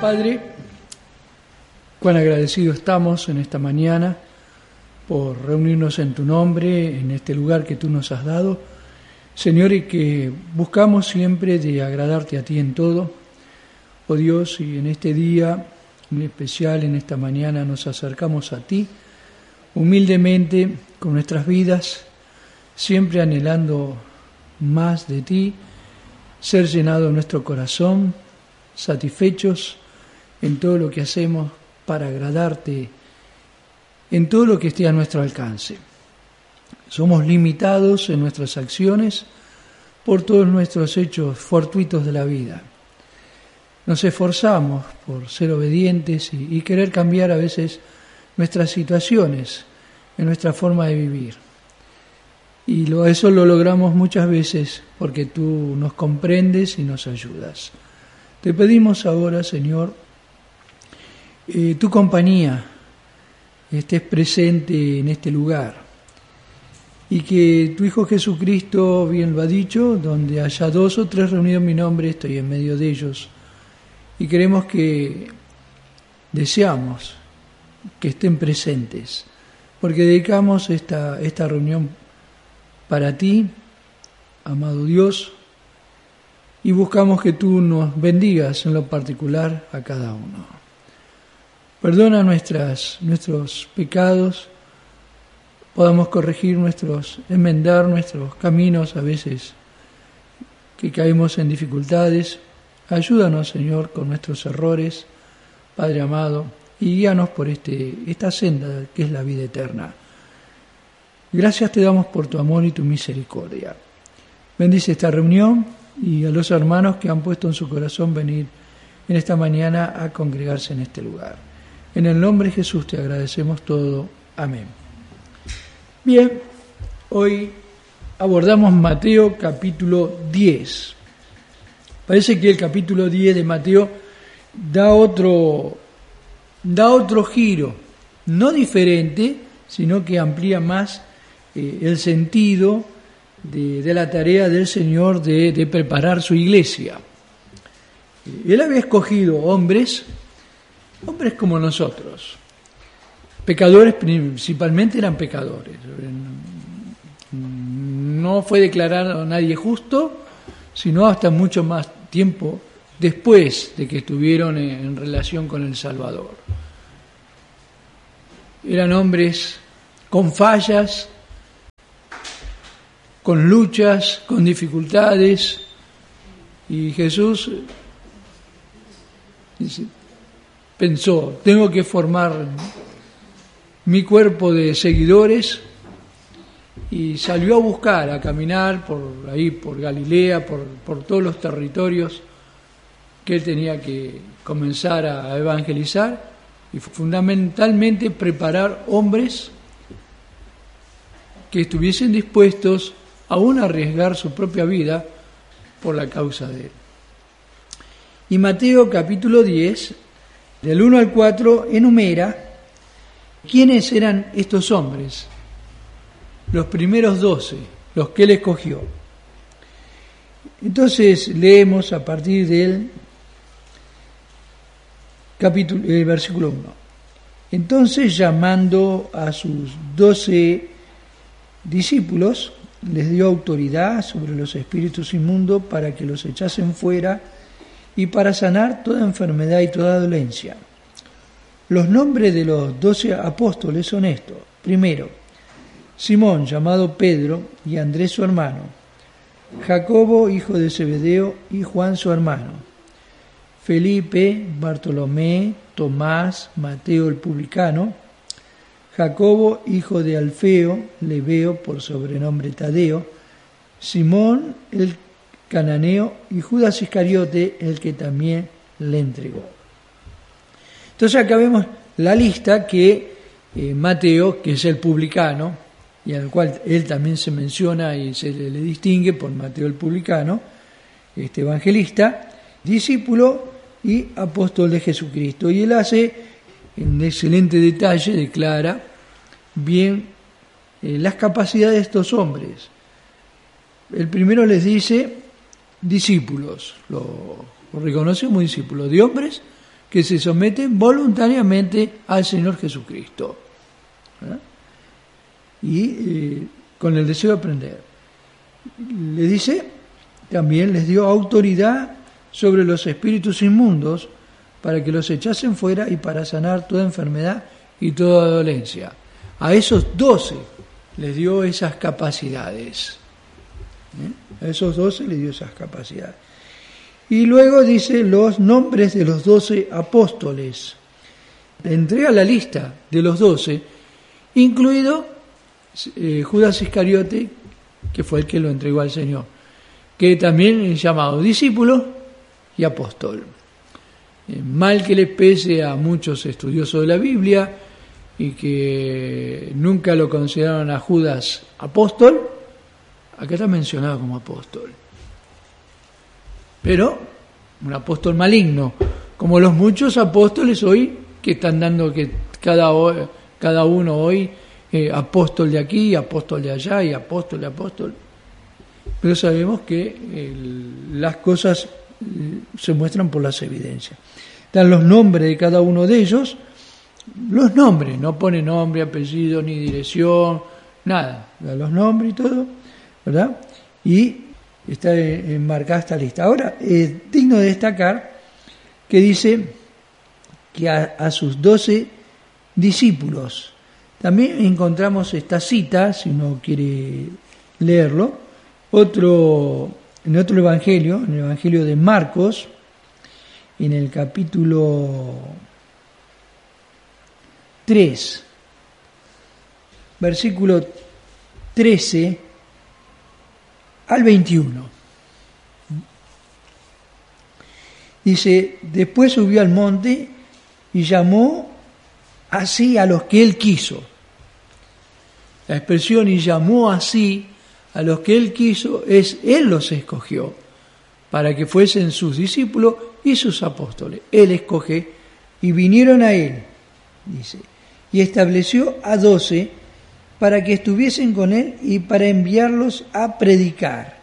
Padre, cuán agradecidos estamos en esta mañana por reunirnos en tu nombre, en este lugar que tú nos has dado, Señor, y que buscamos siempre de agradarte a ti en todo. Oh Dios, y en este día, en especial en esta mañana, nos acercamos a ti, humildemente, con nuestras vidas, siempre anhelando más de ti, ser llenado nuestro corazón, satisfechos en todo lo que hacemos para agradarte, en todo lo que esté a nuestro alcance. Somos limitados en nuestras acciones por todos nuestros hechos fortuitos de la vida. Nos esforzamos por ser obedientes y querer cambiar a veces nuestras situaciones, en nuestra forma de vivir. Y eso lo logramos muchas veces porque tú nos comprendes y nos ayudas. Te pedimos ahora, Señor, tu compañía estés presente en este lugar y que tu Hijo Jesucristo bien lo ha dicho, donde haya 2 o 3 reunidos en mi nombre, estoy en medio de ellos. Y queremos deseamos que estén presentes, porque dedicamos esta reunión para ti, amado Dios, y buscamos que tú nos bendigas en lo particular a cada uno. Perdona nuestros pecados, podamos corregir enmendar nuestros caminos a veces que caemos en dificultades. Ayúdanos, Señor, con nuestros errores, Padre amado, y guíanos por esta senda que es la vida eterna. Gracias te damos por tu amor y tu misericordia. Bendice esta reunión y a los hermanos que han puesto en su corazón venir en esta mañana a congregarse en este lugar. En el nombre de Jesús te agradecemos todo. Amén. Bien, hoy abordamos Mateo capítulo 10. Parece que el capítulo 10 de Mateo da otro giro, no diferente, sino que amplía más el sentido de la tarea del Señor de preparar su iglesia. Él había escogido hombres como nosotros, pecadores, principalmente eran pecadores. No fue declarado nadie justo, sino hasta mucho más tiempo después de que estuvieron en relación con el Salvador. Eran hombres con fallas, con luchas, con dificultades, y Jesús pensó, tengo que formar mi cuerpo de seguidores, y salió a buscar, a caminar por Galilea, por todos los territorios que él tenía que comenzar a evangelizar, y fundamentalmente preparar hombres que estuviesen dispuestos aún a arriesgar su propia vida por la causa de él. Y Mateo capítulo 10, del 1 al 4, enumera quiénes eran estos hombres, los primeros 12, los que él escogió. Entonces leemos a partir del versículo 1. Entonces, llamando a sus 12 discípulos, les dio autoridad sobre los espíritus inmundos para que los echasen fuera y para sanar toda enfermedad y toda dolencia. Los nombres de los 12 apóstoles son estos. Primero, Simón, llamado Pedro, y Andrés su hermano, Jacobo, hijo de Zebedeo, y Juan su hermano, Felipe, Bartolomé, Tomás, Mateo el publicano, Jacobo, hijo de Alfeo, Lebeo, por sobrenombre Tadeo, Simón el cananeo, y Judas Iscariote, el que también le entregó. Entonces acá vemos la lista que Mateo, que es el publicano, y al cual él también se menciona y se le distingue por Mateo el publicano, este evangelista, discípulo y apóstol de Jesucristo. Y él hace en excelente detalle, declara bien las capacidades de estos hombres. El primero les dice discípulos, lo reconoce como discípulos de hombres que se someten voluntariamente al Señor Jesucristo. ¿Verdad? Y con el deseo de aprender. Le dice, también les dio autoridad sobre los espíritus inmundos para que los echasen fuera y para sanar toda enfermedad y toda dolencia. A esos 12 les dio esas capacidades. A esos 12 les dio esas capacidades. Y luego dice los nombres de los 12 apóstoles. Le entrega la lista de los 12, incluido Judas Iscariote, que fue el que lo entregó al Señor, que también es llamado discípulo y apóstol. Mal que les pese a muchos estudiosos de la Biblia y que nunca lo consideraron a Judas apóstol, acá está mencionado como apóstol. Pero un apóstol maligno, como los muchos apóstoles hoy que están dando que cada uno hoy apóstol de aquí, apóstol de allá y apóstol de apóstol. Pero sabemos que las cosas se muestran por las evidencias. Dan los nombres de cada uno de ellos, los nombres, no pone nombre, apellido, ni dirección, nada, da los nombres y todo, ¿verdad? Y está enmarcada esta lista. Ahora, es digno de destacar que dice que a sus 12 discípulos. También encontramos esta cita, si uno quiere leerlo, en otro evangelio, en el evangelio de Marcos, en el capítulo 3, versículo 13 al 21. Dice, después subió al monte y llamó así a los que él quiso. La expresión "y llamó así a los que él quiso" es él los escogió para que fuesen sus discípulos y sus apóstoles. Él escoge y vinieron a él, dice, y estableció a 12 para que estuviesen con él y para enviarlos a predicar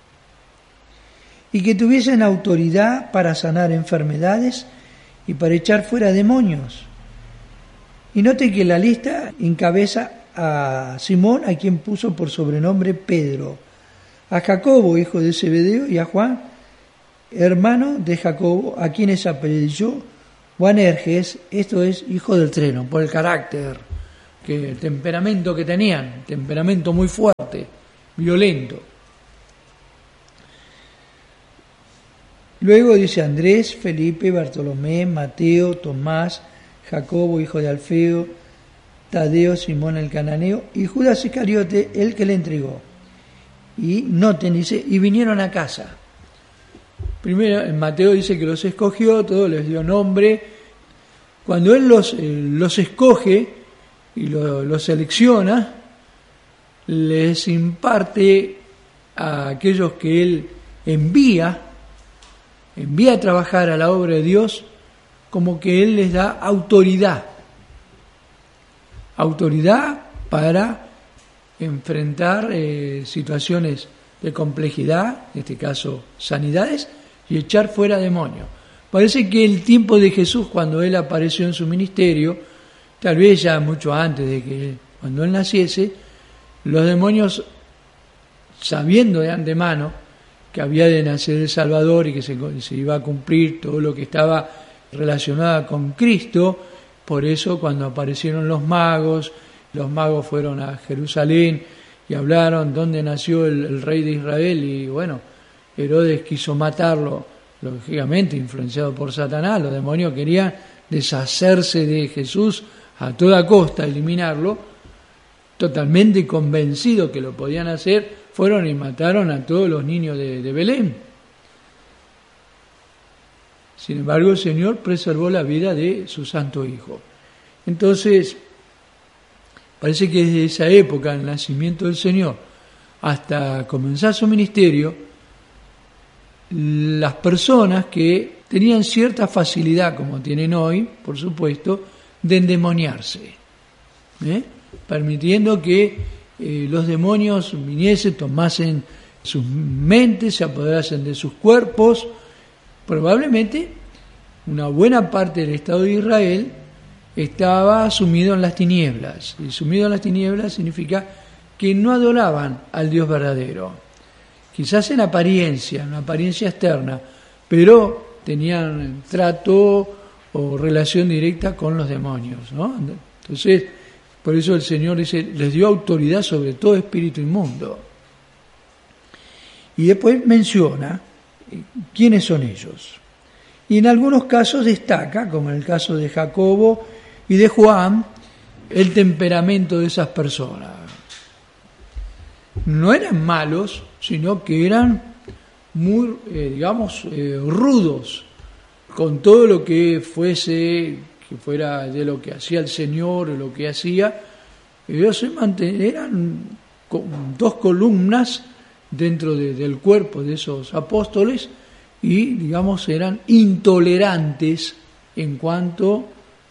y que tuviesen autoridad para sanar enfermedades y para echar fuera demonios. Y note que la lista encabeza a Simón, a quien puso por sobrenombre Pedro, a Jacobo, hijo de Zebedeo, y a Juan, hermano de Jacobo, a quienes apellidó Boanerges, esto es, hijo del trueno, por el carácter, el temperamento que tenían, temperamento muy fuerte, violento. Luego dice Andrés, Felipe, Bartolomé, Mateo, Tomás, Jacobo, hijo de Alfeo, Tadeo, Simón el cananeo y Judas Iscariote, el que le entregó. Y noten, dice, y vinieron a casa. Primero, en Mateo dice que los escogió, todo les dio nombre. Cuando él los escoge y los selecciona, les imparte a aquellos que él envía a trabajar a la obra de Dios, como que él les da autoridad para enfrentar situaciones de complejidad, en este caso sanidades, y echar fuera demonios. Parece que el tiempo de Jesús, cuando él apareció en su ministerio, tal vez ya mucho antes de que cuando él naciese, los demonios, sabiendo de antemano que había de nacer el Salvador y que se iba a cumplir todo lo que estaba relacionado con Cristo, por eso cuando aparecieron los magos fueron a Jerusalén y hablaron dónde nació el rey de Israel, y bueno, Herodes quiso matarlo, lógicamente influenciado por Satanás. Los demonios querían deshacerse de Jesús a toda costa, eliminarlo, totalmente convencidos que lo podían hacer, fueron y mataron a todos los niños de Belén. Sin embargo, el Señor preservó la vida de su santo Hijo. Entonces, parece que desde esa época, el nacimiento del Señor, hasta comenzar su ministerio, las personas que tenían cierta facilidad, como tienen hoy, por supuesto, de endemoniarse, permitiendo que los demonios viniesen, tomasen sus mentes, se apoderasen de sus cuerpos, probablemente una buena parte del Estado de Israel estaba sumido en las tinieblas. Y sumido en las tinieblas significa que no adoraban al Dios verdadero. Quizás en apariencia, una apariencia externa, pero tenían trato o relación directa con los demonios, ¿no? Entonces, por eso el Señor dice, les dio autoridad sobre todo espíritu inmundo. Y después menciona quiénes son ellos. Y en algunos casos destaca, como en el caso de Jacobo y de Juan, el temperamento de esas personas. No eran malos, sino que eran muy, rudos con todo lo que fuera de lo que hacía el Señor o lo que hacía. Ellos eran dos columnas dentro del cuerpo de esos apóstoles y, eran intolerantes en cuanto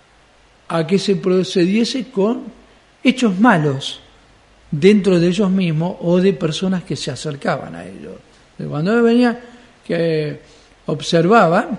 a que se procediese con hechos malos dentro de ellos mismos o de personas que se acercaban a ellos. Cuando venía, que observaban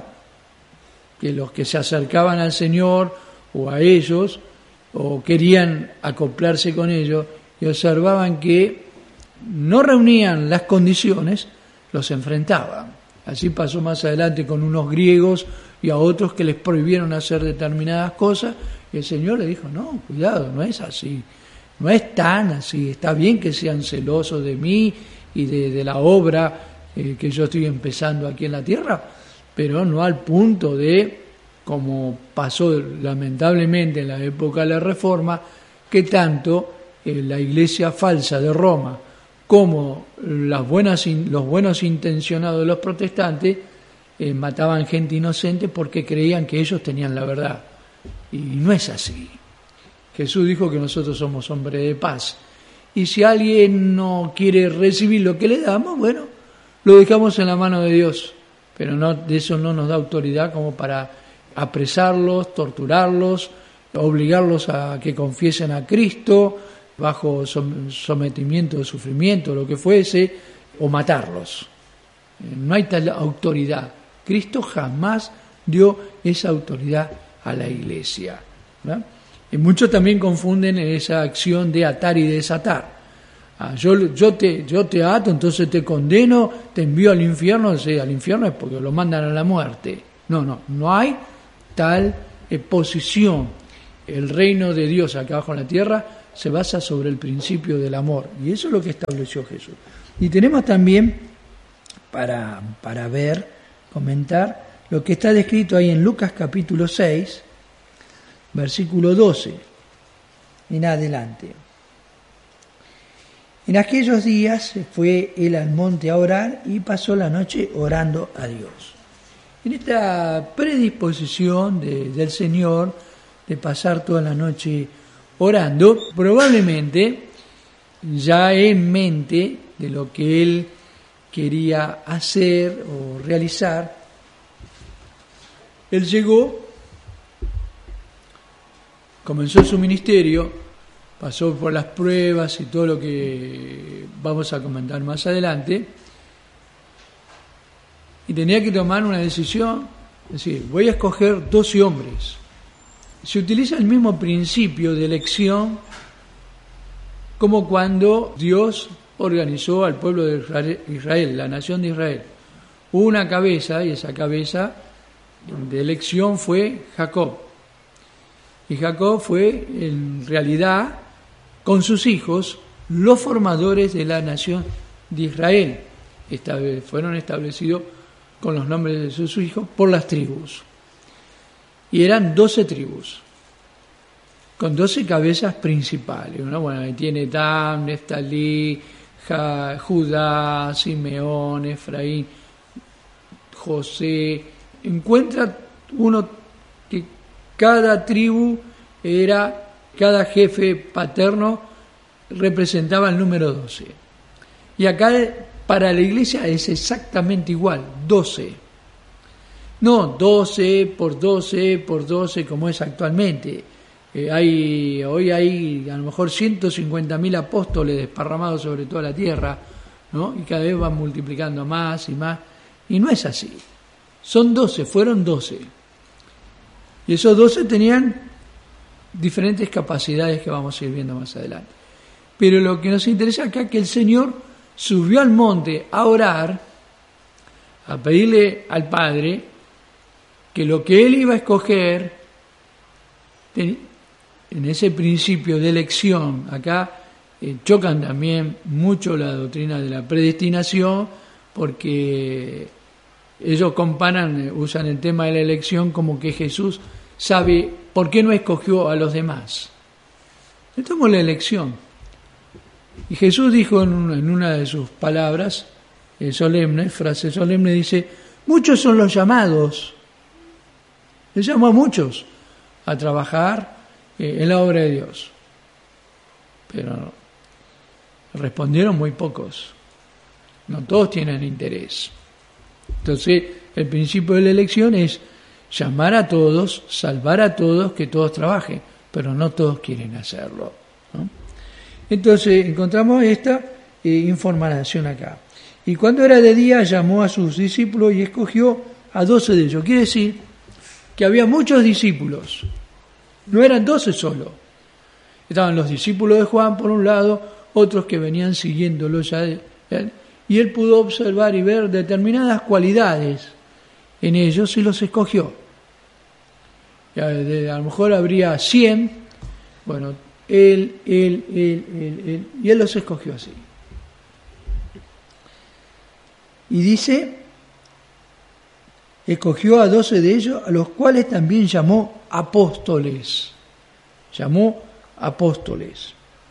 que los que se acercaban al Señor o a ellos o querían acoplarse con ellos y observaban que no reunían las condiciones, los enfrentaban. Así pasó más adelante con unos griegos y a otros que les prohibieron hacer determinadas cosas y el Señor le dijo, no, cuidado, no es así, no es tan así, está bien que sean celosos de mí y de la obra que yo estoy empezando aquí en la tierra, pero no al punto de, como pasó lamentablemente en la época de la Reforma, que tanto la iglesia falsa de Roma como los buenos intencionados de los protestantes mataban gente inocente porque creían que ellos tenían la verdad. Y no es así. Jesús dijo que nosotros somos hombres de paz. Y si alguien no quiere recibir lo que le damos, bueno, lo dejamos en la mano de Dios. Pero de eso no nos da autoridad como para apresarlos, torturarlos, obligarlos a que confiesen a Cristo bajo sometimiento de sufrimiento, lo que fuese, o matarlos. No hay tal autoridad. Cristo jamás dio esa autoridad a la iglesia, ¿verdad? Y muchos también confunden esa acción de atar y desatar. Yo te ato, entonces te condeno, te envío al infierno. Sí, al infierno es porque lo mandan a la muerte. No hay tal posición. El reino de Dios acá abajo en la tierra se basa sobre el principio del amor, y eso es lo que estableció Jesús. Y tenemos también para comentar lo que está descrito ahí en Lucas capítulo 6, versículo 12 en adelante. En aquellos días fue él al monte a orar y pasó la noche orando a Dios. En esta predisposición del Señor de pasar toda la noche orando, probablemente ya en mente de lo que él quería hacer o realizar, él comenzó su ministerio, pasó por las pruebas y todo lo que vamos a comentar más adelante, y tenía que tomar una decisión, es decir, voy a escoger 12 hombres. Se utiliza el mismo principio de elección como cuando Dios organizó al pueblo de Israel, la nación de Israel. Hubo una cabeza, y esa cabeza de elección fue Jacob. Y Jacob fue, en realidad, con sus hijos, los formadores de la nación de Israel. Fueron establecidos con los nombres de sus hijos por las tribus. Y eran 12 tribus, con 12 cabezas principales. Ahí tiene Dan, Neftalí, Judá, Simeón, Efraín, José. Encuentra uno que cada tribu cada jefe paterno representaba el número 12. Y acá para la iglesia es exactamente igual, 12. No 12 por 12 por 12 como es actualmente. Hoy hay a lo mejor 150.000 apóstoles desparramados sobre toda la tierra, ¿no? Y cada vez van multiplicando más y más. Y no es así. Son 12, fueron 12. Y esos 12 tenían diferentes capacidades que vamos a ir viendo más adelante. Pero lo que nos interesa acá es que el Señor subió al monte a orar, a pedirle al Padre que lo que Él iba a escoger, en ese principio de elección, acá chocan también mucho la doctrina de la predestinación, porque ellos comparan, usan el tema de la elección como que Jesús sabe por qué no escogió a los demás. Estamos en la elección. Y Jesús dijo en una de sus palabras solemnes, frase solemne, dice: muchos son los llamados. Él llamó a muchos a trabajar en la obra de Dios. Pero respondieron muy pocos. No todos tienen interés. Entonces, el principio de la elección es llamar a todos, salvar a todos, que todos trabajen, pero no todos quieren hacerlo, ¿no? Entonces, encontramos esta información acá. Y cuando era de día, llamó a sus discípulos y escogió a 12 de ellos. Quiere decir que había muchos discípulos, no eran 12 solo. Estaban los discípulos de Juan por un lado, otros que venían siguiéndolo ya de él, y él pudo observar y ver determinadas cualidades en ellos y los escogió. A lo mejor habría 100, bueno, él, y él los escogió así. Y dice, escogió a 12 de ellos, a los cuales también llamó apóstoles. Llamó apóstoles.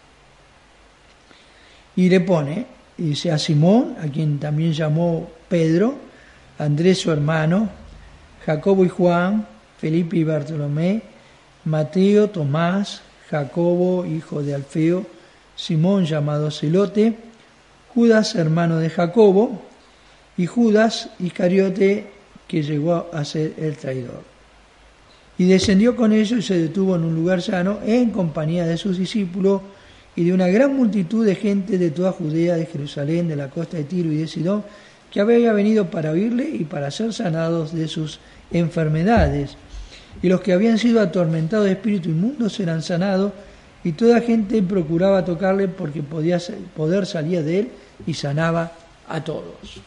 Y le pone, dice, a Simón, a quien también llamó Pedro, Andrés su hermano, Jacobo y Juan, Felipe y Bartolomé, Mateo, Tomás, Jacobo, hijo de Alfeo, Simón llamado Celote, Judas, hermano de Jacobo, y Judas Iscariote, que llegó a ser el traidor. Y descendió con ellos y se detuvo en un lugar llano en compañía de sus discípulos y de una gran multitud de gente de toda Judea, de Jerusalén, de la costa de Tiro y de Sidón, que había venido para oírle y para ser sanados de sus enfermedades. Y los que habían sido atormentados de espíritu inmundo eran sanados, y toda gente procuraba tocarle porque poder salía de él y sanaba a todos.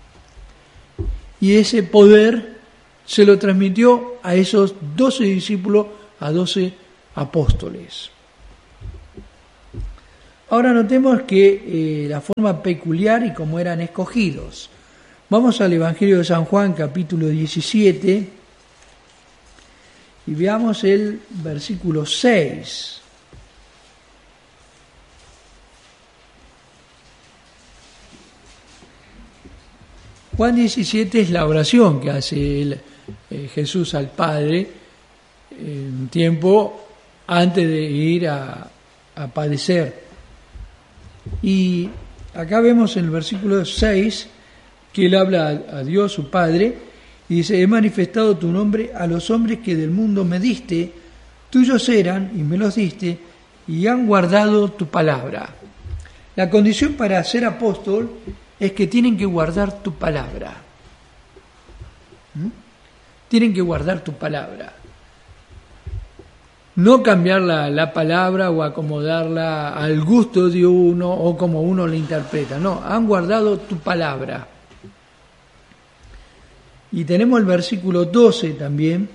Y ese poder se lo transmitió a esos 12 discípulos, a 12 apóstoles. Ahora notemos que la forma peculiar y cómo eran escogidos. Vamos al Evangelio de San Juan, capítulo 17, y veamos el versículo 6. Juan 17 es la oración que hace Jesús al Padre un tiempo antes de ir a padecer. Y acá vemos en el versículo 6 que él habla a Dios, su Padre, y dice: he manifestado tu nombre a los hombres que del mundo me diste, tuyos eran y me los diste, y han guardado tu palabra. La condición para ser apóstol es que tienen que guardar tu palabra. Tienen que guardar tu palabra. No cambiar la palabra o acomodarla al gusto de uno o como uno la interpreta. No, han guardado tu palabra. Y tenemos el versículo 12 también.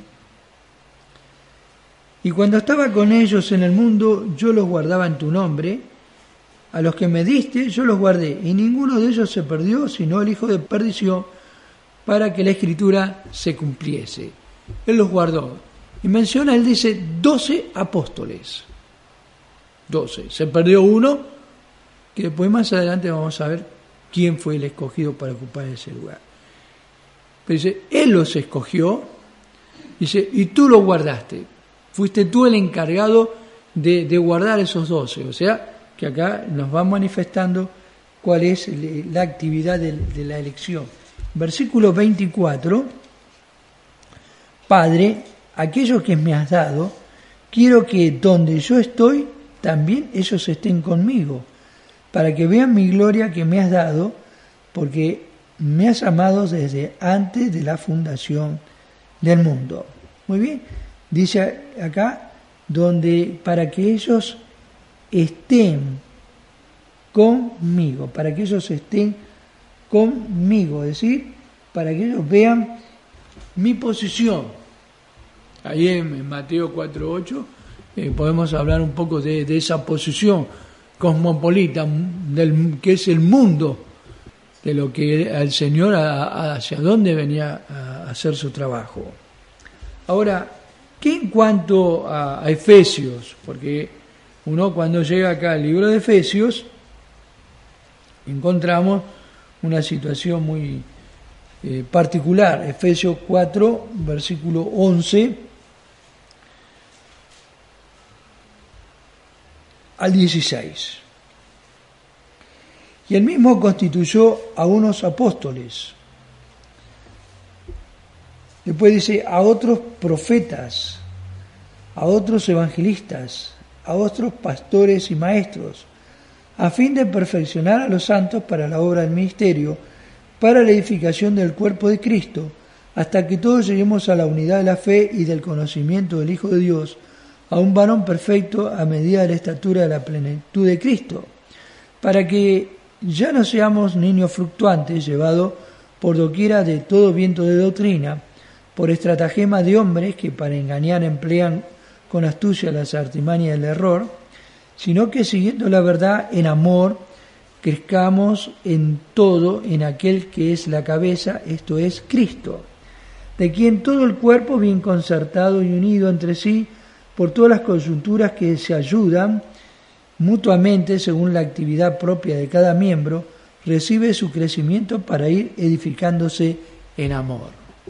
Y cuando estaba con ellos en el mundo, yo los guardaba en tu nombre. A los que me diste, yo los guardé. Y ninguno de ellos se perdió, sino el hijo de perdición, para que la Escritura se cumpliese. Él los guardó. Y menciona, él dice, 12 apóstoles. 12. Se perdió uno, que después más adelante vamos a ver quién fue el escogido para ocupar ese lugar. Pero dice, él los escogió, dice, y tú los guardaste. Fuiste tú el encargado de guardar esos 12. O sea, que acá nos va manifestando cuál es la actividad de la elección. Versículo 24. Padre, aquellos que me has dado, quiero que donde yo estoy, también ellos estén conmigo, para que vean mi gloria que me has dado, porque me has amado desde antes de la fundación del mundo. Muy bien. Dice acá, para que ellos estén conmigo, es decir, para que ellos vean mi posición. Ahí en Mateo 4:8 podemos hablar un poco de esa posición cosmopolita, que es el mundo, de lo que el Señor hacia dónde venía a hacer su trabajo. Ahora, ¿qué en cuanto a Efesios? Porque uno cuando llega acá al libro de Efesios, encontramos una situación muy particular. Efesios 4, versículo 11 al 16. Y él mismo constituyó a unos apóstoles. Después dice, a otros profetas, a otros evangelistas, a otros pastores y maestros, a fin de perfeccionar a los santos para la obra del ministerio, para la edificación del cuerpo de Cristo, hasta que todos lleguemos a la unidad de la fe y del conocimiento del Hijo de Dios, a un varón perfecto a medida de la estatura de la plenitud de Cristo, para que ya no seamos niños fluctuantes, llevados por doquiera de todo viento de doctrina, por estratagema de hombres que para engañar emplean con astucia las artimañas del error, sino que siguiendo la verdad en amor, crezcamos en todo en aquel que es la cabeza, esto es Cristo, de quien todo el cuerpo bien concertado y unido entre sí por todas las coyunturas que se ayudan mutuamente según la actividad propia de cada miembro, recibe su crecimiento para ir edificándose en amor.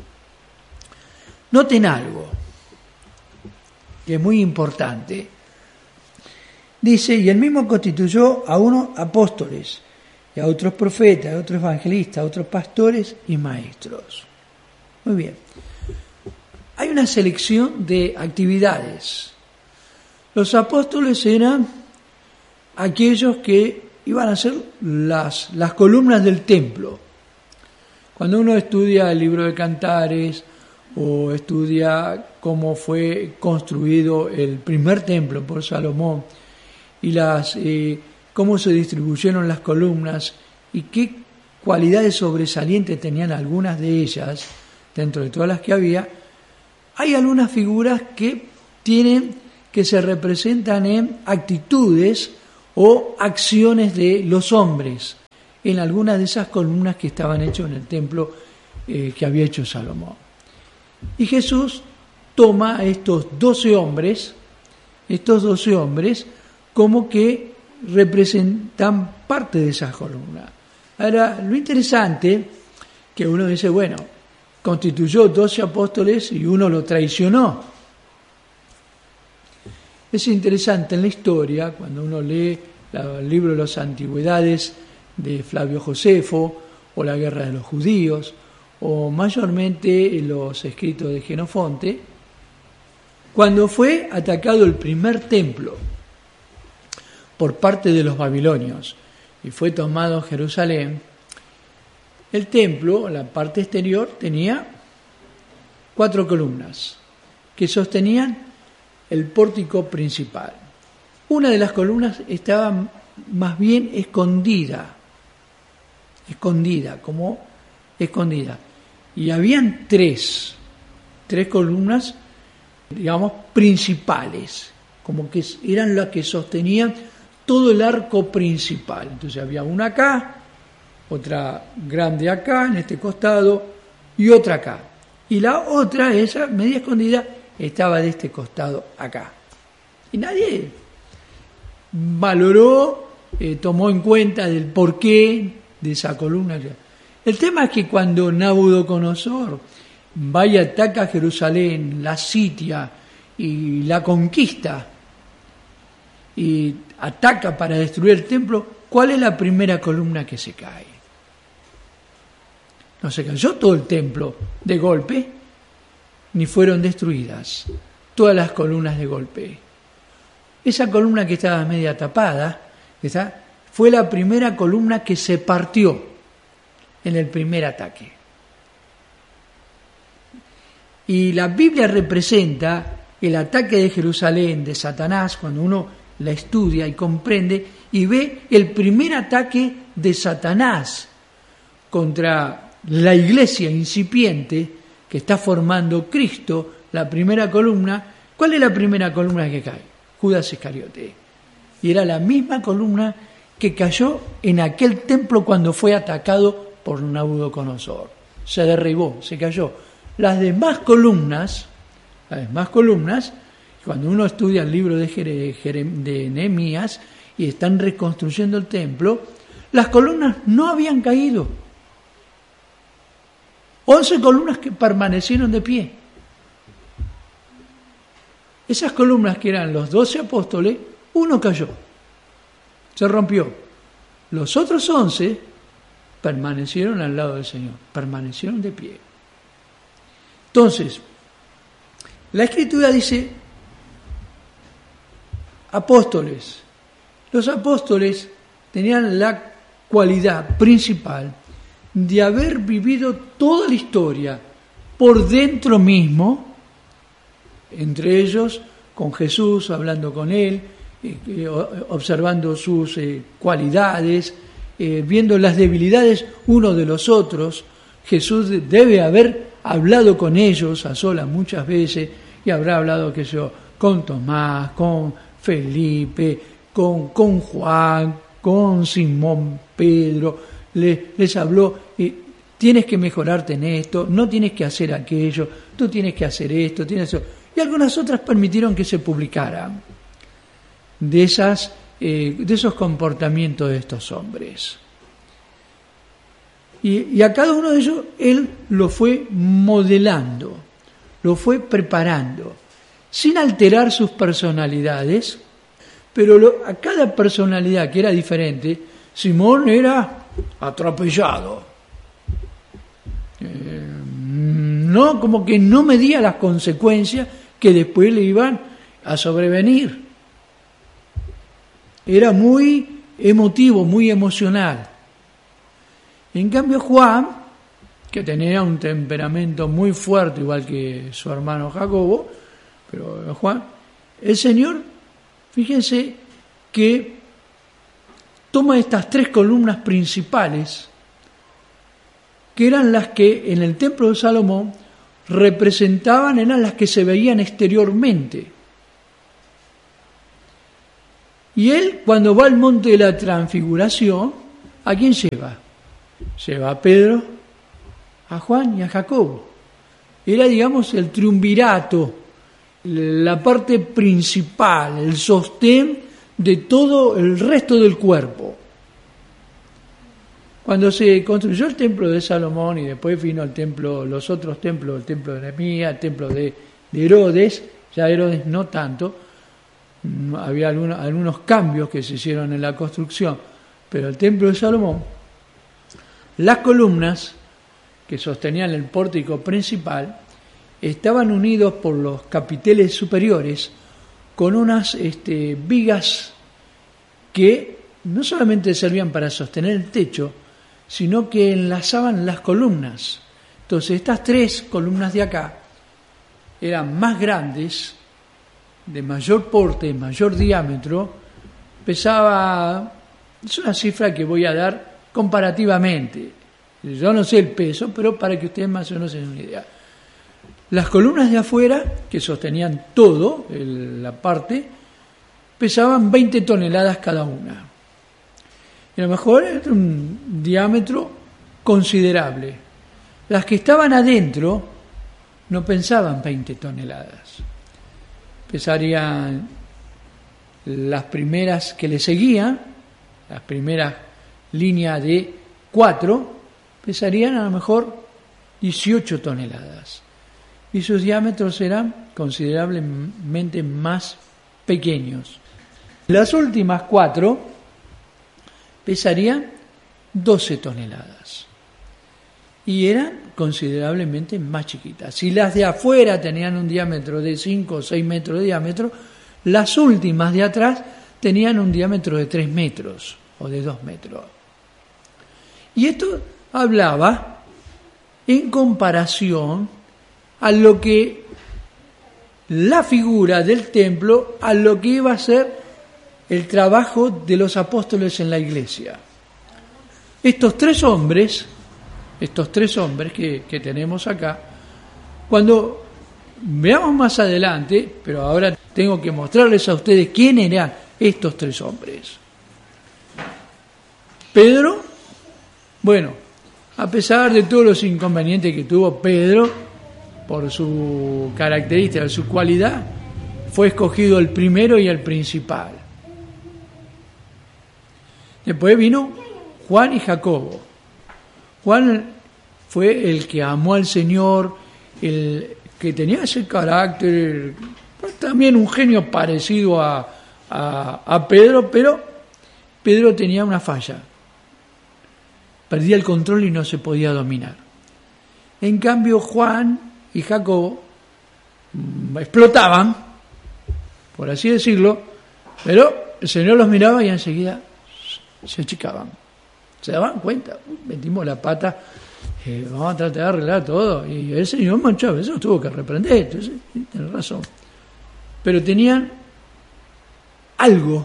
Noten algo que es muy importante. Dice, y él mismo constituyó a unos apóstoles, y a otros profetas, a otros evangelistas, a otros pastores y maestros. Muy bien. Hay una selección de actividades. Los apóstoles eran aquellos que iban a ser las columnas del templo. Cuando uno estudia el libro de Cantares o estudia cómo fue construido el primer templo por Salomón y cómo se distribuyeron las columnas y qué cualidades sobresalientes tenían algunas de ellas dentro de todas las que había, hay algunas figuras que se representan en actitudes o acciones de los hombres en algunas de esas columnas que estaban hechas en el templo que había hecho Salomón. Y Jesús toma a estos 12 hombres como que representan parte de esas columnas. Ahora, lo interesante que uno dice, bueno, constituyó 12 apóstoles y uno lo traicionó. Es interesante en la historia, cuando uno lee el libro de las Antigüedades de Flavio Josefo, o la Guerra de los Judíos, o mayormente los escritos de Jenofonte, cuando fue atacado el primer templo por parte de los babilonios y fue tomado Jerusalén, el templo, la parte exterior, tenía 4 columnas que sostenían el pórtico principal. Una de las columnas estaba más bien escondida, y habían tres columnas, digamos, principales, como que eran las que sostenían todo el arco principal. Entonces había una acá, otra grande acá, en este costado, y otra acá. Y la otra, esa media escondida, estaba de este costado acá. Y nadie valoró, tomó en cuenta del porqué de esa columna. El tema es que cuando Nabucodonosor va y ataca a Jerusalén, la sitia y la conquista, y ataca para destruir el templo, ¿cuál es la primera columna que se cae? No se cayó todo el templo de golpe, ni fueron destruidas todas las columnas de golpe. Esa columna que estaba media tapada, fue la primera columna que se partió en el primer ataque. Y la Biblia representa el ataque de Jerusalén, de Satanás, cuando uno la estudia y comprende y ve el primer ataque de Satanás contra la iglesia incipiente que está formando Cristo, la primera columna. ¿Cuál es la primera columna que cae? Judas Iscariote. Y era la misma columna que cayó en aquel templo cuando fue atacado por Nabucodonosor. Se derribó, se cayó. Las demás columnas, cuando uno estudia el libro de Nehemías y están reconstruyendo el templo, las columnas no habían caído. 11 columnas que permanecieron de pie. Esas columnas que eran los 12 apóstoles, uno cayó, se rompió. Los otros 11 permanecieron al lado del Señor, permanecieron de pie. Entonces, la Escritura dice apóstoles. Los apóstoles tenían la cualidad principal de haber vivido toda la historia por dentro mismo, entre ellos con Jesús, hablando con Él, observando sus cualidades, viendo las debilidades uno de los otros. Jesús debe haber hablado con ellos a solas muchas veces y habrá hablado, qué sé yo, con Tomás, con Felipe, con Juan, con Simón Pedro. Les habló, tienes que mejorarte en esto, no tienes que hacer aquello, tú tienes que hacer esto, tienes eso. Y algunas otras permitieron que se publicaran de esos comportamientos de estos hombres. Y a cada uno de ellos Él lo fue modelando, lo fue preparando, sin alterar sus personalidades, pero a cada personalidad que era diferente. Simón era atropellado, no, como que no medía las consecuencias que después le iban a sobrevenir. Era muy emotivo, muy emocional. En cambio Juan, que tenía un temperamento muy fuerte, igual que su hermano Jacobo, pero Juan, el Señor, fíjense que toma estas 3 columnas principales, que eran las que en el templo de Salomón representaban, eran las que se veían exteriormente. Y Él, cuando va al monte de la transfiguración, ¿a quién lleva? Lleva a Pedro, a Juan y a Jacobo. Era, digamos, el triunvirato, la parte principal, el sostén de todo el resto del cuerpo. Cuando se construyó el templo de Salomón y después vino el templo, los otros templos, el templo de Nehemías, el templo de Herodes, ya Herodes no tanto, había algunos cambios que se hicieron en la construcción, pero el templo de Salomón, las columnas que sostenían el pórtico principal estaban unidos por los capiteles superiores con unas vigas que no solamente servían para sostener el techo, sino que enlazaban las columnas. Entonces estas 3 columnas de acá eran más grandes, de mayor porte, mayor diámetro, pesaba, es una cifra que voy a dar comparativamente, yo no sé el peso, pero para que ustedes más o menos se den una idea. Las columnas de afuera, que sostenían todo, la parte, pesaban 20 toneladas cada una. Y a lo mejor era un diámetro considerable. Las que estaban adentro no pesaban 20 toneladas. Pesarían las primeras que le seguían, las primeras líneas de 4, pesarían a lo mejor 18 toneladas. Y sus diámetros eran considerablemente más pequeños. Las últimas 4 pesarían 12 toneladas y eran considerablemente más chiquitas. Si las de afuera tenían un diámetro de 5 o 6 metros de diámetro, las últimas de atrás tenían un diámetro de 3 metros o de 2 metros. Y esto hablaba en comparación a lo que la figura del templo a lo que iba a ser el trabajo de los apóstoles en la iglesia. Estos tres hombres que tenemos acá, cuando veamos más adelante, pero ahora tengo que mostrarles a ustedes quién eran estos tres hombres. Pedro, bueno, a pesar de todos los inconvenientes que tuvo Pedro, por su característica, su cualidad, fue escogido el primero y el principal. Después vino Juan y Jacobo. Juan fue el que amó al Señor, el que tenía ese carácter, también un genio parecido a Pedro, pero Pedro tenía una falla. Perdía el control y no se podía dominar. En cambio, Juan y Jacobo explotaban, por así decirlo, pero el Señor los miraba y enseguida se achicaban. Se daban cuenta, metimos la pata, vamos a tratar de arreglar todo. Y el Señor muchas veces los tuvo que reprender, entonces, tiene razón. Pero tenían algo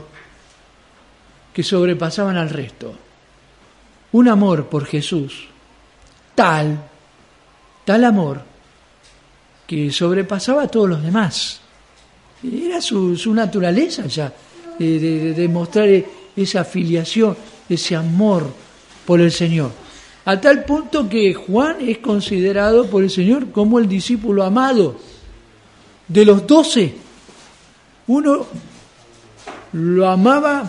que sobrepasaban al resto. Un amor por Jesús, tal amor, que sobrepasaba a todos los demás. Era su naturaleza ya, de mostrar esa filiación, ese amor por el Señor. A tal punto que Juan es considerado por el Señor como el discípulo amado. De los 12, uno lo amaba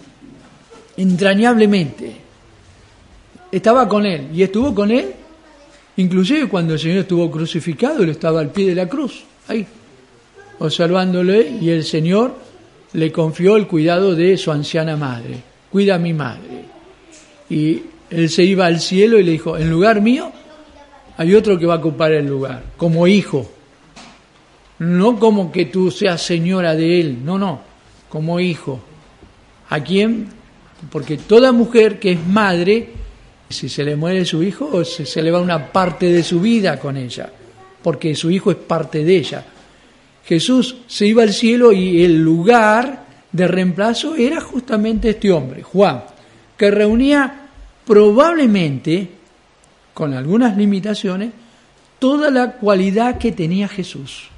entrañablemente. Estaba con él y estuvo con él, inclusive cuando el Señor estuvo crucificado, él estaba al pie de la cruz, ahí, observándole, y el Señor le confió el cuidado de su anciana madre. Cuida a mi madre. Y él se iba al cielo y le dijo, en lugar mío hay otro que va a ocupar el lugar, como hijo. No como que tú seas señora de él, no, como hijo. ¿A quién? Porque toda mujer que es madre, si se le muere su hijo, se le va una parte de su vida con ella, porque su hijo es parte de ella. Jesús se iba al cielo y el lugar de reemplazo era justamente este hombre, Juan, que reunía probablemente, con algunas limitaciones, toda la cualidad que tenía Jesús.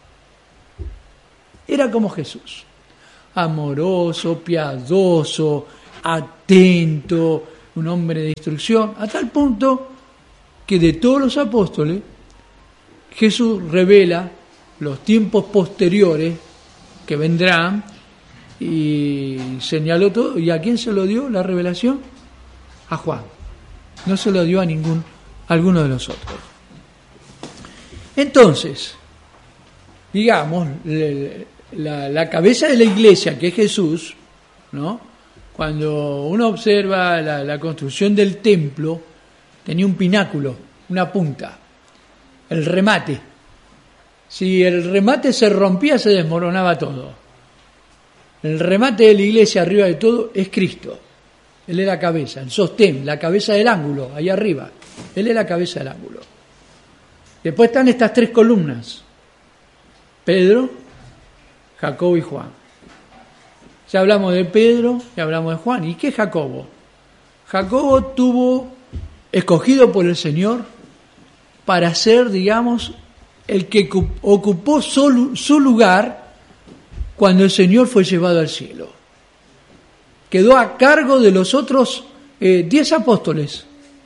Era como Jesús, amoroso, piadoso, atento, un hombre de instrucción, a tal punto que de todos los apóstoles, Jesús revela los tiempos posteriores que vendrán y señaló todo. ¿Y a quién se lo dio la revelación? A Juan. No se lo dio a alguno de los otros. Entonces, digamos, la cabeza de la iglesia, que es Jesús, ¿no? Cuando uno observa la construcción del templo, tenía un pináculo, una punta, el remate. Si el remate se rompía, se desmoronaba todo. El remate de la iglesia arriba de todo es Cristo. Él es la cabeza, el sostén, la cabeza del ángulo, ahí arriba. Él es la cabeza del ángulo. Después están estas tres columnas: Pedro, Jacobo y Juan. Ya hablamos de Pedro, ya hablamos de Juan. ¿Y qué es Jacobo? Jacobo tuvo escogido por el Señor para ser, digamos, el que ocupó su lugar cuando el Señor fue llevado al cielo. Quedó a cargo de los otros 10 apóstoles.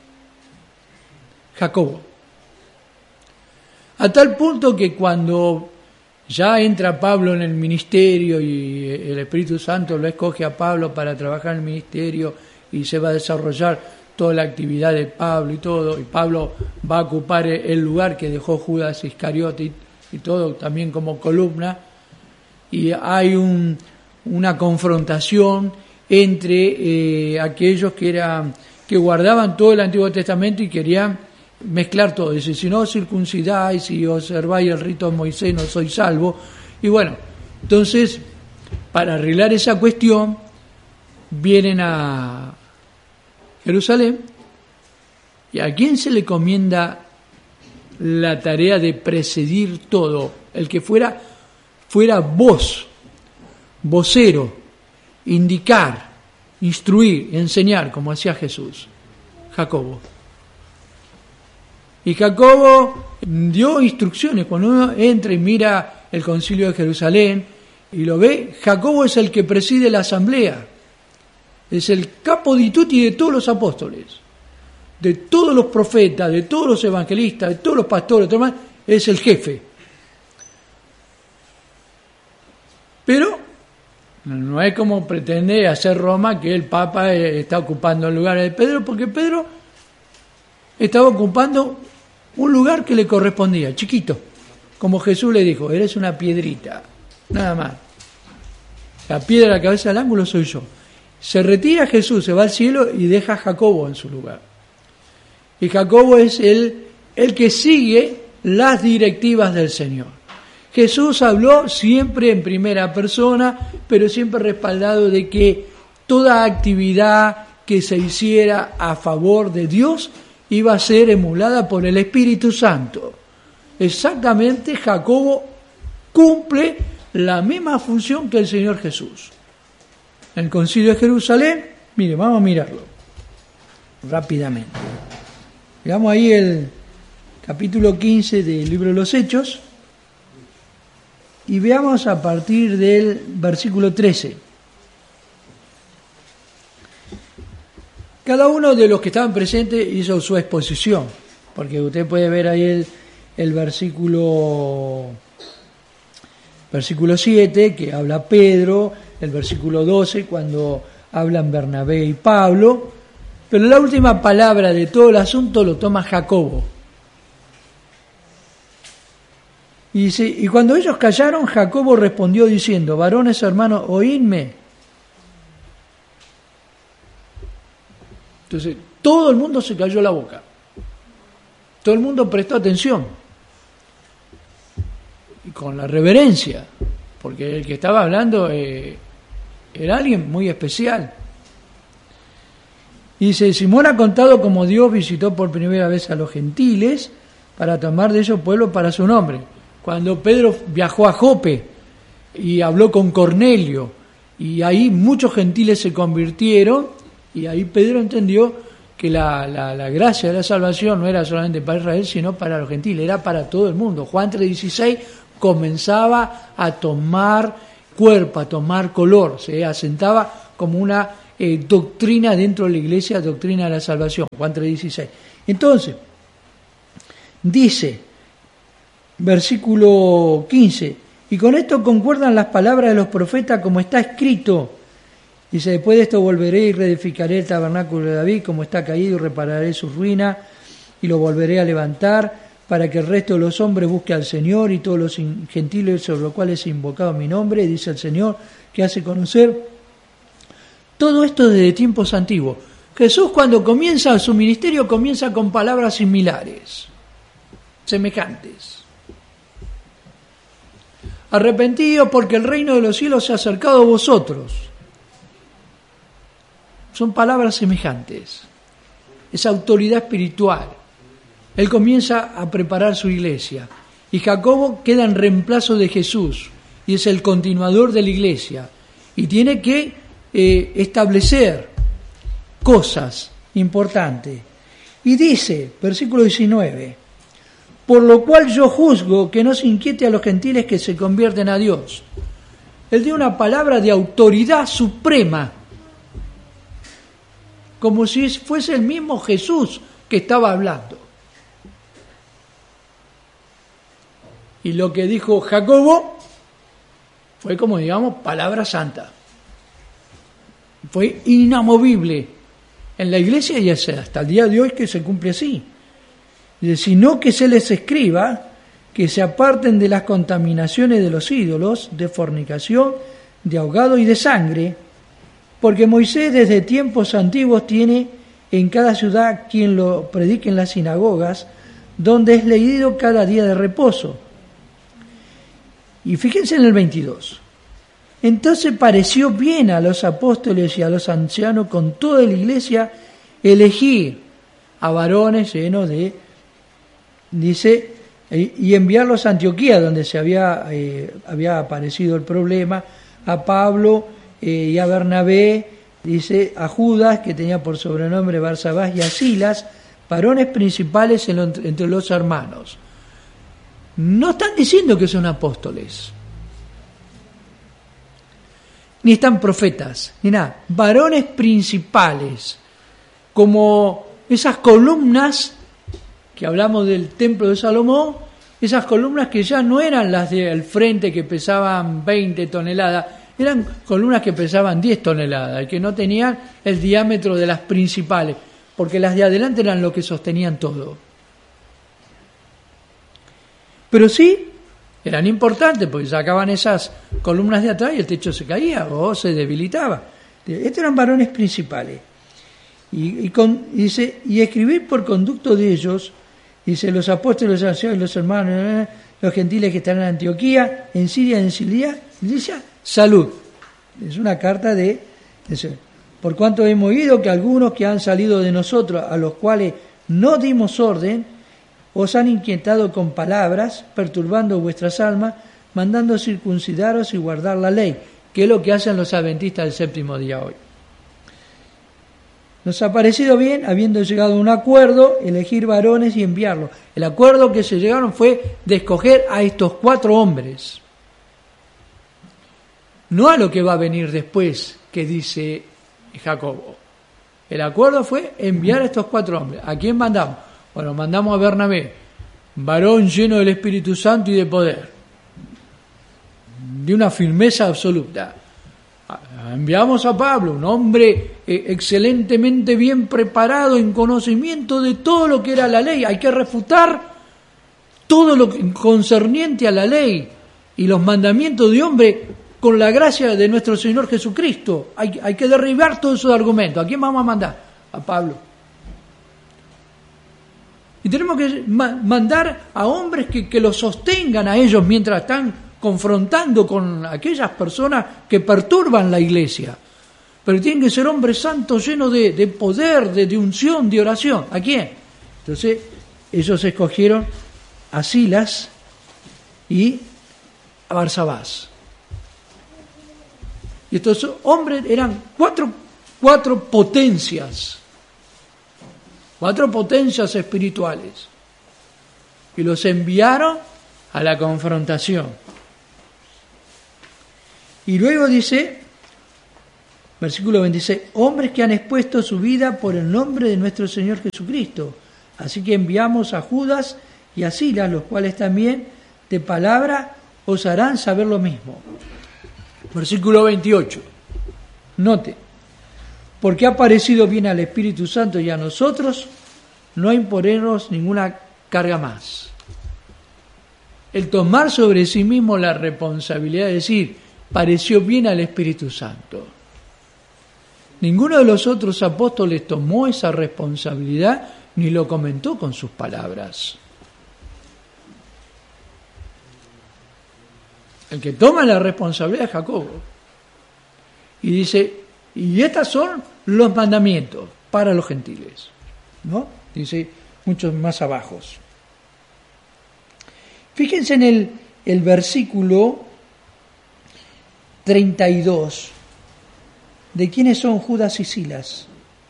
Jacobo. A tal punto que cuando ya entra Pablo en el ministerio y el Espíritu Santo lo escoge a Pablo para trabajar en el ministerio y se va a desarrollar toda la actividad de Pablo y todo, y Pablo va a ocupar el lugar que dejó Judas Iscariote y todo, también como columna, y hay una confrontación entre aquellos que guardaban todo el Antiguo Testamento y querían mezclar todo. Dice, si no circuncidáis, si observáis el rito de Moisés, no sois salvos. Y bueno, entonces, para arreglar esa cuestión, vienen a Jerusalén. ¿Y a quién se le encomienda la tarea de presidir todo? El que fuera fuera voz, vocero, indicar, instruir, enseñar, como hacía Jesús, Jacobo. Y Jacobo dio instrucciones. Cuando uno entra y mira el Concilio de Jerusalén y lo ve, Jacobo es el que preside la asamblea. Es el capo di tutti de todos los apóstoles, de todos los profetas, de todos los evangelistas, de todos los pastores, es el jefe. Pero no es como pretende hacer Roma que el Papa está ocupando el lugar de Pedro, porque Pedro estaba ocupando un lugar que le correspondía, chiquito, como Jesús le dijo, eres una piedrita, nada más. La piedra de la cabeza del ángulo soy yo. Se retira Jesús, se va al cielo y deja a Jacobo en su lugar. Y Jacobo es el que sigue las directivas del Señor. Jesús habló siempre en primera persona, pero siempre respaldado de que toda actividad que se hiciera a favor de Dios iba a ser emulada por el Espíritu Santo. Exactamente, Jacobo cumple la misma función que el Señor Jesús. En el Concilio de Jerusalén, mire, vamos a mirarlo rápidamente. Veamos ahí el capítulo 15 del libro de los Hechos y veamos a partir del versículo 13. Cada uno de los que estaban presentes hizo su exposición, porque usted puede ver ahí el versículo 7, que habla Pedro, el versículo 12, cuando hablan Bernabé y Pablo, pero la última palabra de todo el asunto lo toma Jacobo. Y dice, y cuando ellos callaron, Jacobo respondió diciendo, varones hermanos, oídme. Entonces, todo el mundo se cayó la boca. Todo el mundo prestó atención. Y con la reverencia, porque el que estaba hablando era alguien muy especial. Y dice, Simón ha contado cómo Dios visitó por primera vez a los gentiles para tomar de ellos pueblo para su nombre. Cuando Pedro viajó a Jope y habló con Cornelio, y ahí muchos gentiles se convirtieron, y ahí Pedro entendió que la gracia de la salvación no era solamente para Israel, sino para los gentiles, era para todo el mundo. Juan 3:16 comenzaba a tomar cuerpo, a tomar color, se asentaba como una doctrina dentro de la iglesia, doctrina de la salvación, Juan 3:16. Entonces, dice, versículo 15, y con esto concuerdan las palabras de los profetas como está escrito. Dice, después de esto volveré y reedificaré el tabernáculo de David como está caído y repararé su ruina y lo volveré a levantar para que el resto de los hombres busque al Señor y todos los gentiles sobre los cuales he invocado mi nombre, dice el Señor, que hace conocer todo esto desde tiempos antiguos. Jesús cuando comienza su ministerio comienza con palabras similares, semejantes. Arrepentidos porque el reino de los cielos se ha acercado a vosotros. Son palabras semejantes. Es autoridad espiritual. Él comienza a preparar su iglesia. Y Jacobo queda en reemplazo de Jesús. Y es el continuador de la iglesia. Y tiene que establecer cosas importantes. Y dice, versículo 19, por lo cual yo juzgo que no se inquiete a los gentiles que se convierten a Dios. Él dio una palabra de autoridad suprema, como si fuese el mismo Jesús que estaba hablando. Y lo que dijo Jacobo fue como, digamos, palabra santa. Fue inamovible en la iglesia y hasta el día de hoy que se cumple así. Sino que se les escriba que se aparten de las contaminaciones de los ídolos, de fornicación, de ahogado y de sangre, porque Moisés desde tiempos antiguos tiene en cada ciudad quien lo predique en las sinagogas, donde es leído cada día de reposo. Y fíjense en el 22. Entonces pareció bien a los apóstoles y a los ancianos con toda la iglesia elegir a varones llenos de, dice, y enviarlos a Antioquía, donde se había aparecido el problema, a Pablo y a Bernabé, dice, a Judas, que tenía por sobrenombre Barsabás, y a Silas, varones principales entre los hermanos. No están diciendo que son apóstoles, ni están profetas, ni nada. Varones principales, como esas columnas que hablamos del templo de Salomón, esas columnas que ya no eran las del frente que pesaban 20 toneladas, eran columnas que pesaban 10 toneladas y que no tenían el diámetro de las principales, porque las de adelante eran lo que sostenían todo. Pero sí, eran importantes, porque sacaban esas columnas de atrás y el techo se caía o se debilitaba. Estos eran varones principales. Dice, y escribir por conducto de ellos, dice, los apóstoles, los hermanos, los gentiles que están en Antioquía, en Siria, en Cilicia, salud. Es una carta de por cuanto hemos oído que algunos que han salido de nosotros, a los cuales no dimos orden, os han inquietado con palabras, perturbando vuestras almas, mandando circuncidaros y guardar la ley, que es lo que hacen los adventistas del séptimo día hoy. Nos ha parecido bien, habiendo llegado a un acuerdo, elegir varones y enviarlos. El acuerdo que se llegaron fue de escoger a estos 4 hombres. No a lo que va a venir después, que dice Jacobo. El acuerdo fue enviar a estos 4 hombres. ¿A quién mandamos? Bueno, mandamos a Bernabé, varón lleno del Espíritu Santo y de poder, de una firmeza absoluta. Enviamos a Pablo, un hombre excelentemente bien preparado en conocimiento de todo lo que era la ley. Hay que refutar todo lo concerniente a la ley y los mandamientos de hombre con la gracia de nuestro Señor Jesucristo. Hay que derribar todos esos argumentos. ¿A quién vamos a mandar? A Pablo. Y tenemos que mandar a hombres que los sostengan a ellos mientras están confrontando con aquellas personas que perturban la iglesia. Pero tienen que ser hombres santos llenos de poder, de unción, de oración. ¿A quién? Entonces, ellos escogieron a Silas y a Barsabás. Y estos hombres eran cuatro potencias. 4 potencias espirituales. Y los enviaron a la confrontación. Y luego dice, versículo 26, hombres que han expuesto su vida por el nombre de nuestro Señor Jesucristo. Así que enviamos a Judas y a Silas, los cuales también de palabra os harán saber lo mismo. Versículo 28. Note, porque ha parecido bien al Espíritu Santo y a nosotros no imponernos ninguna carga más. El tomar sobre sí mismo la responsabilidad de decir, pareció bien al Espíritu Santo. Ninguno de los otros apóstoles tomó esa responsabilidad ni lo comentó con sus palabras. El que toma la responsabilidad es Jacobo. Y dice, y estos son los mandamientos para los gentiles, ¿no? Dice muchos más abajo. Fíjense en el versículo 32. ¿De quiénes son Judas y Silas?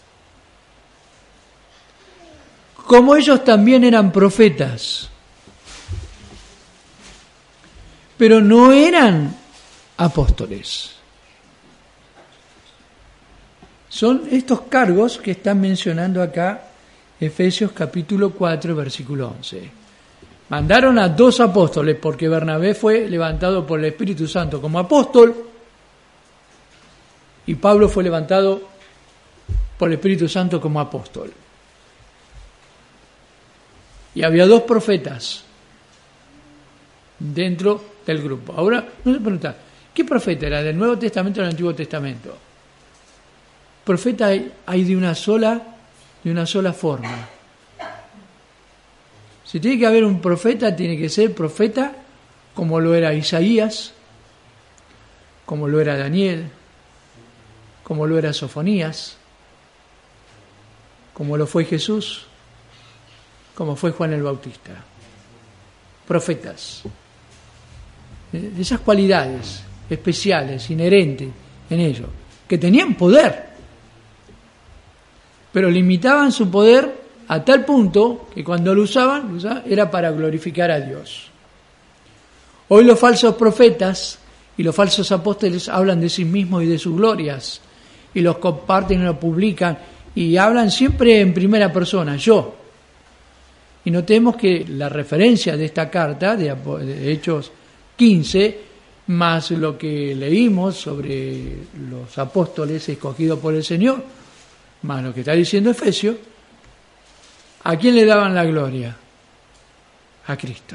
Como ellos también eran profetas, pero no eran apóstoles. Son estos cargos que están mencionando acá Efesios capítulo 4, versículo 11. Mandaron a 2 apóstoles porque Bernabé fue levantado por el Espíritu Santo como apóstol y Pablo fue levantado por el Espíritu Santo como apóstol. Y había 2 profetas dentro del grupo. Ahora, no se pregunta, ¿qué profeta era? ¿Del Nuevo Testamento o del Antiguo Testamento? Profeta hay de una sola forma. Si tiene que haber un profeta, tiene que ser profeta como lo era Isaías, como lo era Daniel, como lo era Sofonías, como lo fue Jesús, como fue Juan el Bautista. profetas. Esas cualidades especiales, inherentes en ellos, que tenían poder, pero limitaban su poder a tal punto que cuando lo usaban era para glorificar a Dios. Hoy los falsos profetas y los falsos apóstoles hablan de sí mismos y de sus glorias, y los comparten y los publican, y hablan siempre en primera persona, yo. Y notemos que la referencia de esta carta, de Hechos 15, más lo que leímos sobre los apóstoles escogidos por el Señor, más lo que está diciendo Efesios, ¿a quién le daban la gloria? A Cristo.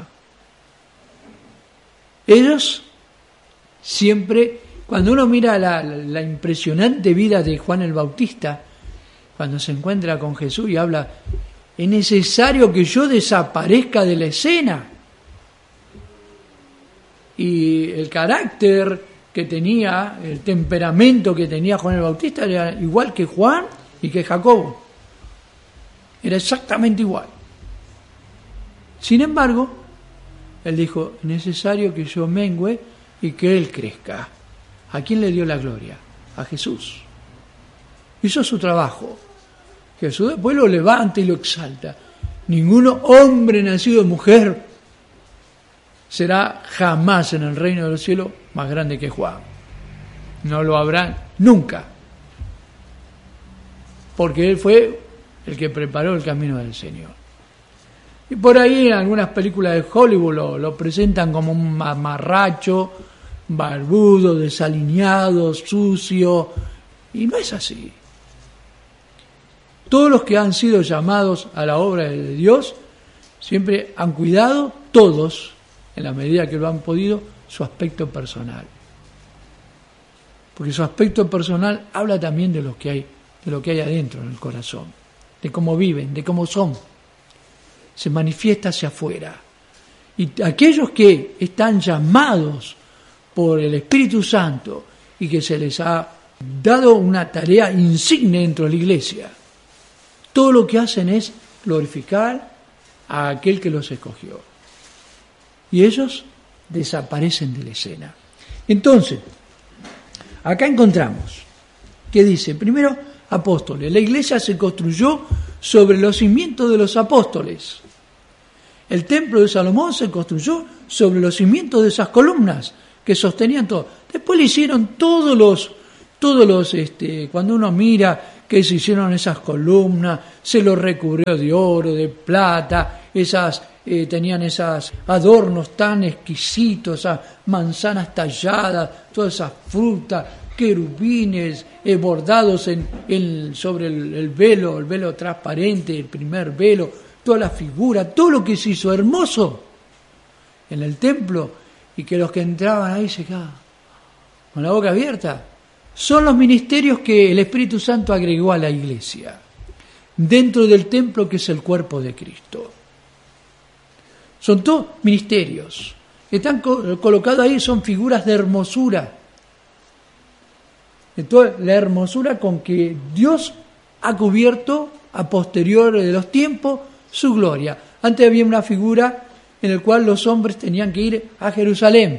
Ellos siempre, cuando uno mira la impresionante vida de Juan el Bautista, cuando se encuentra con Jesús y habla, es necesario que yo desaparezca de la escena. Y el carácter que tenía, el temperamento que tenía Juan el Bautista era igual que Juan y que Jacobo. Era exactamente igual. Sin embargo, él dijo, es necesario que yo mengüe y que él crezca. ¿A quién le dio la gloria? A Jesús. Hizo su trabajo. Jesús después lo levanta y lo exalta. Ningún hombre nacido de mujer será jamás en el reino de los cielos más grande que Juan. No lo habrá nunca. Porque él fue el que preparó el camino del Señor. Y por ahí en algunas películas de Hollywood lo presentan como un mamarracho, barbudo, desalineado, sucio. Y no es así. Todos los que han sido llamados a la obra de Dios siempre han cuidado, todos, en la medida que lo han podido, su aspecto personal. Porque su aspecto personal habla también de lo que hay adentro en el corazón, de cómo viven, de cómo son. Se manifiesta hacia afuera. Y aquellos que están llamados por el Espíritu Santo y que se les ha dado una tarea insigne dentro de la iglesia, todo lo que hacen es glorificar a aquel que los escogió. Y ellos desaparecen de la escena. Entonces, acá encontramos que dice, primero, apóstoles. La iglesia se construyó sobre los cimientos de los apóstoles. El templo de Salomón se construyó sobre los cimientos de esas columnas que sostenían todo. Después le hicieron todos los cuando uno mira que se hicieron esas columnas, se los recubrió de oro, de plata, tenían esos adornos tan exquisitos, esas manzanas talladas, todas esas frutas, querubines bordados sobre el velo transparente, el primer velo, toda la figura, todo lo que se hizo hermoso en el templo, y que los que entraban ahí se quedaban con la boca abierta. Son los ministerios que el Espíritu Santo agregó a la iglesia, dentro del templo que es el cuerpo de Cristo. Son todos ministerios. Están colocados ahí, son figuras de hermosura. Entonces, la hermosura con que Dios ha cubierto a posteriori de los tiempos su gloria. Antes había una figura en la cual los hombres tenían que ir a Jerusalén.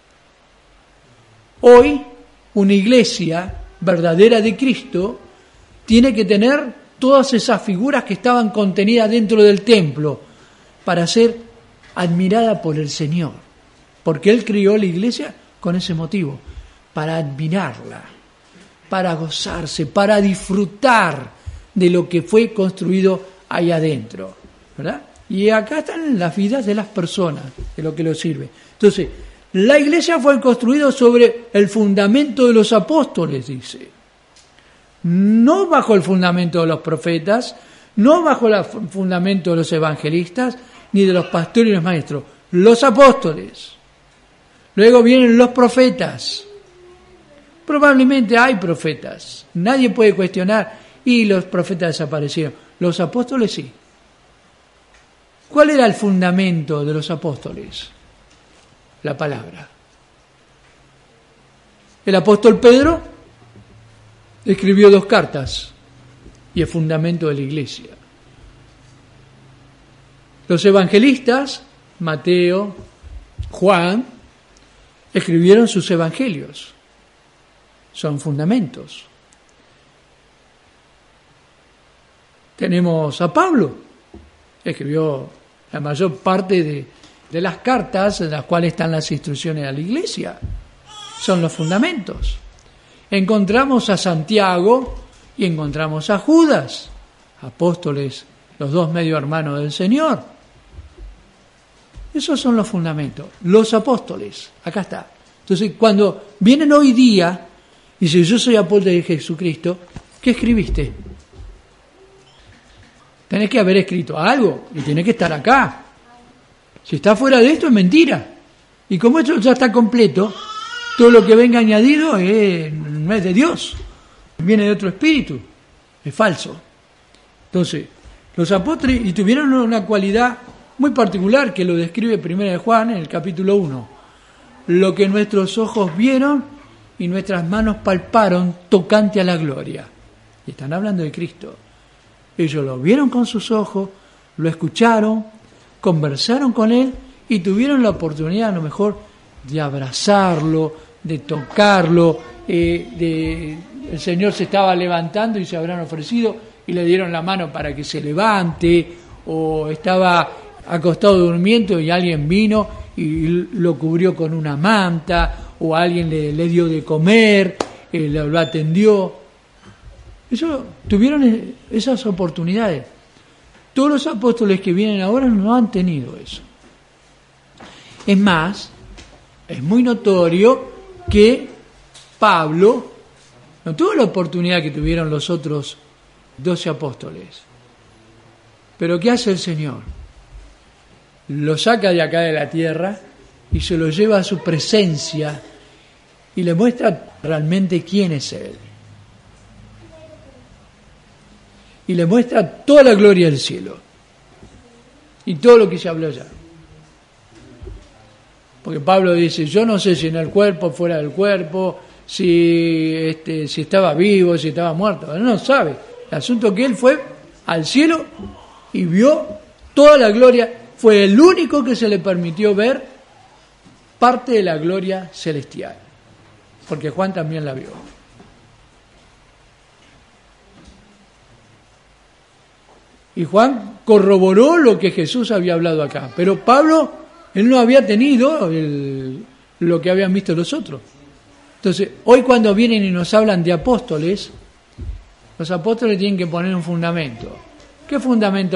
Hoy, una iglesia verdadera de Cristo tiene que tener todas esas figuras que estaban contenidas dentro del templo para ser admirada por el Señor. Porque Él crió la iglesia con ese motivo, para admirarla, para gozarse, para disfrutar de lo que fue construido ahí adentro, ¿verdad? Y acá están las vidas de las personas, de lo que los sirve. Entonces, la iglesia fue construida sobre el fundamento de los apóstoles, dice. No bajo el fundamento de los profetas, no bajo el fundamento de los evangelistas, ni de los pastores y los maestros. Los apóstoles. Luego vienen los profetas. Probablemente hay profetas. Nadie puede cuestionar. Y los profetas desaparecieron. Los apóstoles sí. ¿Cuál era el fundamento de los apóstoles? La palabra. El apóstol Pedro escribió 2 cartas y el fundamento de la iglesia. Los evangelistas Mateo, Juan, escribieron sus evangelios. Son fundamentos. Tenemos a Pablo, que escribió la mayor parte de las cartas en las cuales están las instrucciones a la iglesia. Son los fundamentos. Encontramos a Santiago y encontramos a Judas, apóstoles, los dos medio hermanos del Señor. Esos son los fundamentos, los apóstoles, acá está. Entonces, cuando vienen hoy día y dicen, yo soy apóstol de Jesucristo, ¿qué escribiste? Tenés que haber escrito algo y tenés que estar acá. Si está fuera de esto es mentira. Y como esto ya está completo, todo lo que venga añadido no es de Dios, viene de otro espíritu, es falso. Entonces, los apóstoles y tuvieron una cualidad muy particular que lo describe 1 Juan en el capítulo 1. Lo que nuestros ojos vieron y nuestras manos palparon tocante a la gloria. Y están hablando de Cristo. Ellos lo vieron con sus ojos, lo escucharon, conversaron con Él y tuvieron la oportunidad a lo mejor de abrazarlo, de tocarlo. El Señor se estaba levantando y se habrán ofrecido y le dieron la mano para que se levante, o estaba acostado durmiendo y alguien vino y lo cubrió con una manta, o alguien le dio de comer, lo atendió. Eso, tuvieron esas oportunidades. Todos los apóstoles que vienen ahora no han tenido eso. Es más, es muy notorio que Pablo no tuvo la oportunidad que tuvieron los otros 12 apóstoles. Pero ¿qué hace el Señor? Lo saca de acá de la tierra y se lo lleva a su presencia y le muestra realmente quién es Él. Y le muestra toda la gloria del cielo y todo lo que se habló allá. Porque Pablo dice, yo no sé si en el cuerpo, fuera del cuerpo, si estaba vivo, si estaba muerto. Él no sabe. El asunto es que él fue al cielo y vio toda la gloria. Fue el único que se le permitió ver parte de la gloria celestial. Porque Juan también la vio. Y Juan corroboró lo que Jesús había hablado acá. Pero Pablo, él no había tenido lo que habían visto los otros. Entonces, hoy cuando vienen y nos hablan de apóstoles, los apóstoles tienen que poner un fundamento. ¿Qué fundamento